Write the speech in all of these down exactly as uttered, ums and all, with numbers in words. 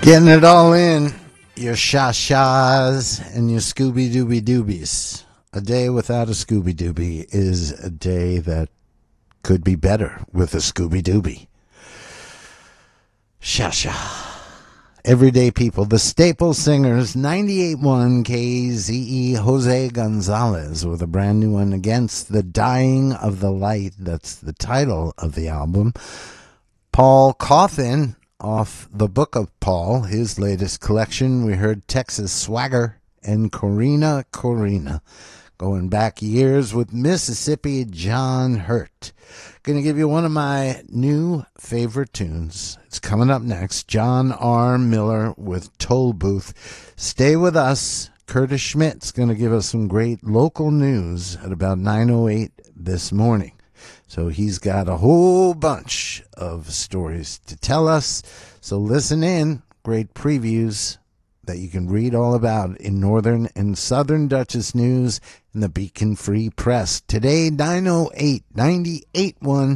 Getting it all in, your sha-shas and your Scooby-Dooby-Doobies. A day without a Scooby-Dooby is a day that could be better with a Scooby-Dooby. Sha-sha. Everyday people, the Staple Singers, ninety-eight point one K Z E, Jose Gonzalez with a brand new one, Against the Dying of the Light. That's the title of the album. Paul Cauthen, off the Book of Paul, his latest collection. We heard Texas Swagger and Corina Corina. Going back years with Mississippi John Hurt. Going to give you one of my new favorite tunes. It's coming up next. John R. Miller with Toll Booth. Stay with us. Curtis Schmidt's going to give us some great local news at about nine oh eight this morning. So he's got a whole bunch of stories to tell us. So listen in. Great previews that you can read all about in Northern and Southern Dutchess News and the Beacon Free Press. Today, nine oh eight, ninety-eight point one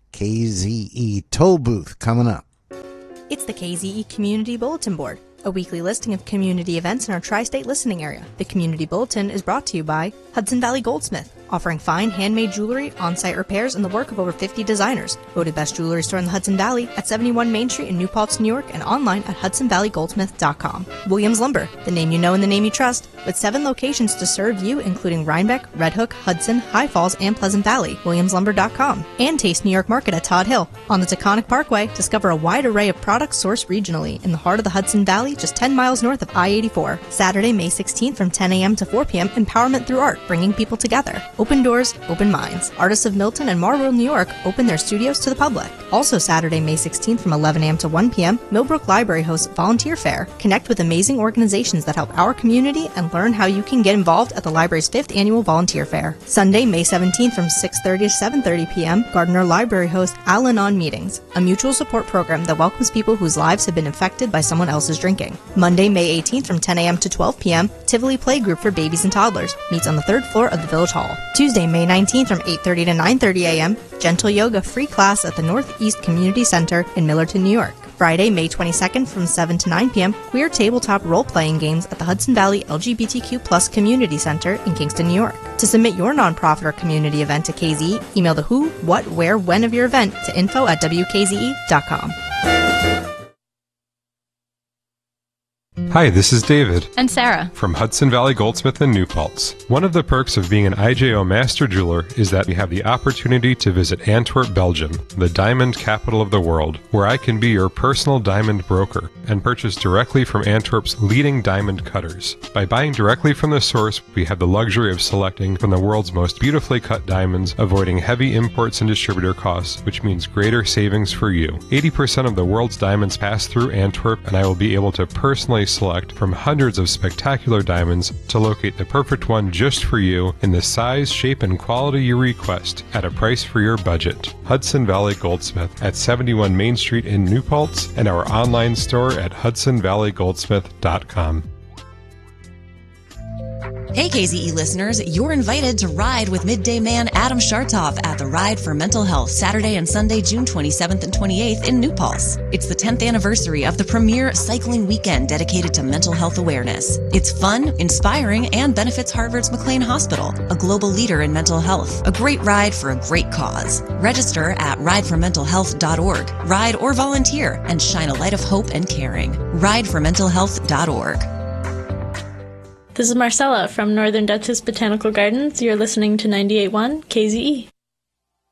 K Z E. Toll Booth coming up. It's the K Z E Community Bulletin Board, a weekly listing of community events in our tri-state listening area. The Community Bulletin is brought to you by Hudson Valley Goldsmith, offering fine handmade jewelry, on-site repairs, and the work of over fifty designers. Voted best jewelry store in the Hudson Valley at seventy-one Main Street in New Paltz, New York, and online at hudson valley goldsmith dot com. Williams Lumber, the name you know and the name you trust, with seven locations to serve you, including Rhinebeck, Red Hook, Hudson, High Falls, and Pleasant Valley. williams lumber dot com. And Taste New York Market at Todd Hill. On the Taconic Parkway, discover a wide array of products sourced regionally in the heart of the Hudson Valley, just ten miles north of I eighty-four. Saturday, May sixteenth from ten a.m. to four p.m. Empowerment through art, bringing people together. Open doors, open minds. Artists of Milton and Marlborough, New York open their studios to the public. Also Saturday, May sixteenth from eleven a.m. to one p.m., Millbrook Library hosts Volunteer Fair. Connect with amazing organizations that help our community and learn how you can get involved at the library's fifth annual Volunteer Fair. Sunday, May seventeenth from six thirty to seven thirty p.m., Gardner Library hosts Al-Anon Meetings, a mutual support program that welcomes people whose lives have been affected by someone else's drinking. Monday, May eighteenth from ten a.m. to twelve p.m., Tivoli Playgroup for Babies and Toddlers meets on the third floor of the Village Hall. Tuesday, May nineteenth from eight thirty to nine thirty a.m., Gentle Yoga free class at the Northeast Community Center in Millerton, New York. Friday, May twenty-second from seven to nine p.m., queer tabletop role-playing games at the Hudson Valley L G B T Q plus Community Center in Kingston, New York. To submit your nonprofit or community event to K Z E, email the who, what, where, when of your event to info at w k z e dot com. Hi, this is David. And Sarah. From Hudson Valley Goldsmith in New Paltz. One of the perks of being an I J O Master Jeweler is that we have the opportunity to visit Antwerp, Belgium, the diamond capital of the world, where I can be your personal diamond broker and purchase directly from Antwerp's leading diamond cutters. By buying directly from the source, we have the luxury of selecting from the world's most beautifully cut diamonds, avoiding heavy imports and distributor costs, which means greater savings for you. eighty percent of the world's diamonds pass through Antwerp, and I will be able to personally select from hundreds of spectacular diamonds to locate the perfect one just for you in the size, shape, and quality you request at a price for your budget. Hudson Valley Goldsmith at seventy-one Main Street in New Paltz and our online store at hudson valley goldsmith dot com. Hey K Z E listeners, you're invited to ride with Midday Man Adam Shartoff at the Ride for Mental Health Saturday and Sunday, June twenty-seventh and twenty-eighth in New Paltz. It's the tenth anniversary of the premier cycling weekend dedicated to mental health awareness. It's fun, inspiring, and benefits Harvard's McLean Hospital, a global leader in mental health. A great ride for a great cause. Register at ride for mental health dot org. Ride or volunteer and shine a light of hope and caring. ride for mental health dot org. This is Marcella from Northern Dutchess Botanical Gardens. You're listening to ninety-eight point one K Z E.